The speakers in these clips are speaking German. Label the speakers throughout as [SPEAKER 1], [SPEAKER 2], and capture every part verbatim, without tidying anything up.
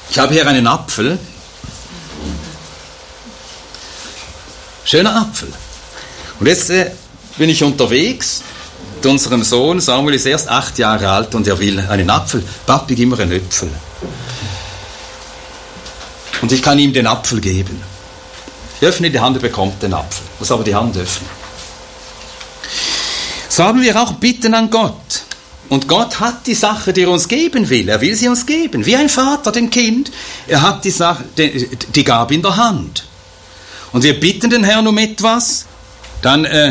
[SPEAKER 1] Ich habe hier einen Apfel. Schöner Apfel. Und jetzt äh, bin ich unterwegs mit unserem Sohn. Samuel ist erst acht Jahre alt und er will einen Apfel. Papi, gib mir einen Äpfel. Und ich kann ihm den Apfel geben. Ich öffne die Hand, er bekommt den Apfel. Muss aber die Hand öffnen. So haben wir auch Bitten an Gott. Und Gott hat die Sache, die er uns geben will. Er will sie uns geben. Wie ein Vater dem Kind. Er hat die, Sache, die, die Gabe in der Hand. Und wir bitten den Herrn um etwas. Dann, äh,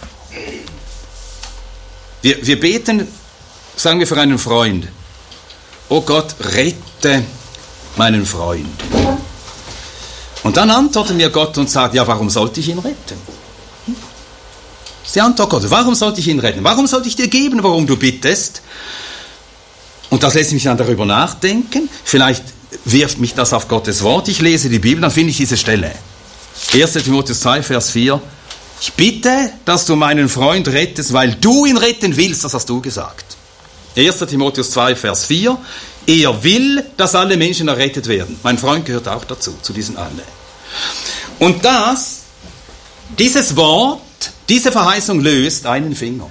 [SPEAKER 1] wir, wir beten, sagen wir für einen Freund. Oh Gott, rette meinen Freund. Und dann antwortet mir Gott und sagt, ja, warum sollte ich ihn retten? Das ist die Antwort Gottes. Warum sollte ich ihn retten? Warum sollte ich dir geben, worum du bittest? Und das lässt mich dann darüber nachdenken. Vielleicht wirft mich das auf Gottes Wort. Ich lese die Bibel, dann finde ich diese Stelle. erster Timotheus zwei, Vers vier. Ich bitte, dass du meinen Freund rettest, weil du ihn retten willst. Das hast du gesagt. erster Timotheus zwei, Vers vier. Er will, dass alle Menschen errettet werden. Mein Freund gehört auch dazu, zu diesen alle. Und das, dieses Wort, diese Verheißung löst einen Finger.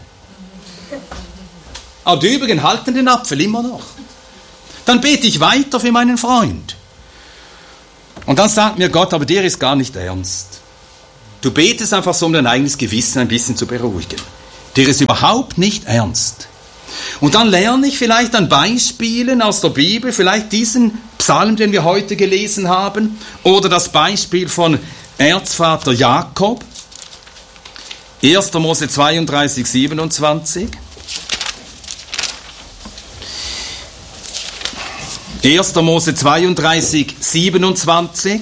[SPEAKER 1] Aber die übrigen halten den Apfel immer noch. Dann bete ich weiter für meinen Freund. Und dann sagt mir Gott, aber der ist gar nicht ernst. Du betest einfach so, um dein eigenes Gewissen ein bisschen zu beruhigen. Der ist überhaupt nicht ernst. Und dann lerne ich vielleicht an Beispielen aus der Bibel, vielleicht diesen Psalm, den wir heute gelesen haben, oder das Beispiel von Erzvater Jakob, erster Mose zweiunddreißig, siebenundzwanzig. erster Mose zweiunddreißig, siebenundzwanzig.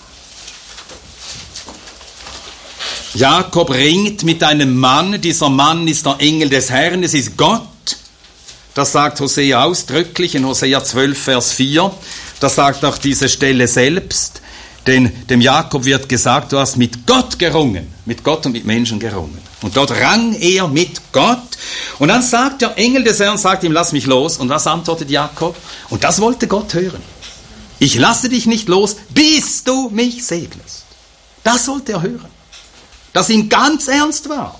[SPEAKER 1] Jakob ringt mit einem Mann, dieser Mann ist der Engel des Herrn, es ist Gott. Das sagt Hosea ausdrücklich in Hosea zwölf, Vers vier. Das sagt auch diese Stelle selbst. Denn dem Jakob wird gesagt, du hast mit Gott gerungen. Mit Gott und mit Menschen gerungen. Und dort rang er mit Gott. Und dann sagt der Engel des Herrn, sagt ihm, lass mich los. Und was antwortet Jakob? Und das wollte Gott hören. Ich lasse dich nicht los, bis du mich segnest. Das wollte er hören. Dass ihm ganz ernst war.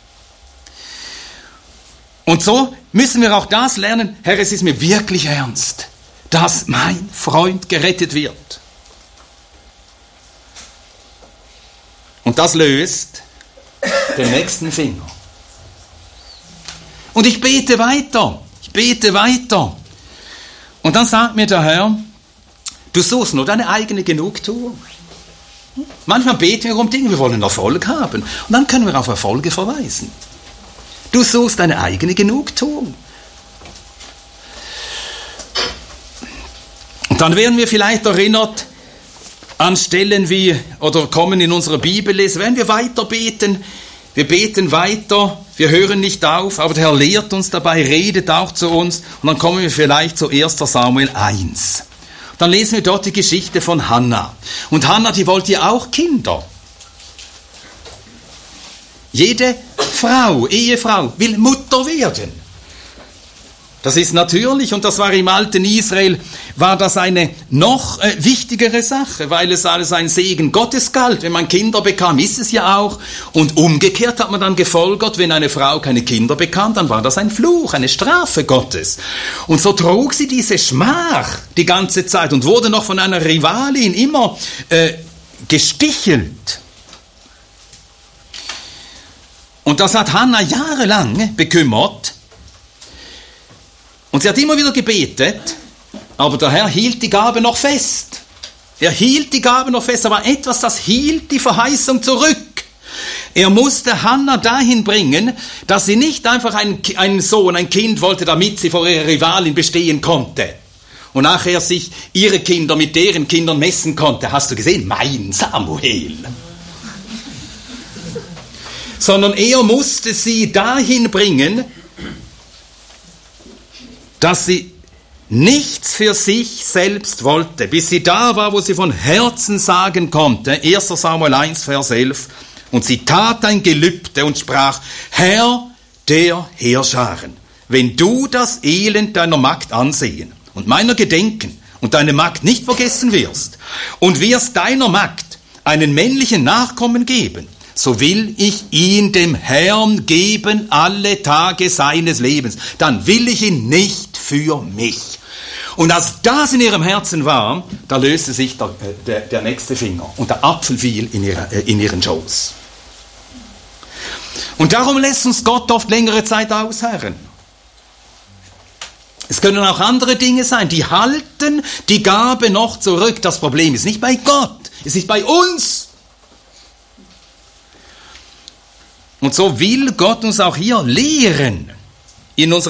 [SPEAKER 1] Und so müssen wir auch das lernen, Herr, es ist mir wirklich ernst, dass mein Freund gerettet wird. Und das löst den nächsten Finger. Und ich bete weiter, ich bete weiter. Und dann sagt mir der Herr, du suchst nur deine eigene Genugtuung. Manchmal beten wir um Dinge, wir wollen Erfolg haben. Und dann können wir auf Erfolge verweisen. Du suchst deine eigene Genugtuung. Und dann werden wir vielleicht erinnert an Stellen wie, oder kommen in unserer Bibel lesen, wenn wir weiter beten, wir beten weiter, wir hören nicht auf, aber der Herr lehrt uns dabei, redet auch zu uns. Und dann kommen wir vielleicht zu erster Samuel eins. Dann lesen wir dort die Geschichte von Hannah. Und Hannah, die wollte ja auch Kinder. Jede Frau, Ehefrau, will Mutter werden. Das ist natürlich, und das war im alten Israel, war das eine noch äh, wichtigere Sache, weil es alles ein Segen Gottes galt. Wenn man Kinder bekam, ist es ja auch. Und umgekehrt hat man dann gefolgert, wenn eine Frau keine Kinder bekam, dann war das ein Fluch, eine Strafe Gottes. Und so trug sie diese Schmach die ganze Zeit und wurde noch von einer Rivalin immer äh, gestichelt. Und das hat Hannah jahrelang bekümmert. Und sie hat immer wieder gebetet, aber der Herr hielt die Gabe noch fest. Er hielt die Gabe noch fest, aber etwas, das hielt die Verheißung zurück. Er musste Hannah dahin bringen, dass sie nicht einfach einen, einen Sohn, ein Kind wollte, damit sie vor ihrer Rivalin bestehen konnte. Und nachher sich ihre Kinder mit deren Kindern messen konnte. Hast du gesehen? Mein Samuel. Sondern er musste sie dahin bringen, dass sie nichts für sich selbst wollte, bis sie da war, wo sie von Herzen sagen konnte, erster Samuel eins, Vers elf, und sie tat ein Gelübde und sprach, Herr der Heerscharen, wenn du das Elend deiner Magd ansehen und meiner gedenken und deine Magd nicht vergessen wirst und wirst deiner Magd einen männlichen Nachkommen geben, so will ich ihn dem Herrn geben alle Tage seines Lebens. Dann will ich ihn nicht für mich. Und als das in ihrem Herzen war, da löste sich der, der, der nächste Finger und der Apfel fiel in, ihre, in ihren Schoß. Und darum lässt uns Gott oft längere Zeit ausharren. Es können auch andere Dinge sein, die halten die Gabe noch zurück. Das Problem ist nicht bei Gott, es ist bei uns. Und so will Gott uns auch hier lehren in unserer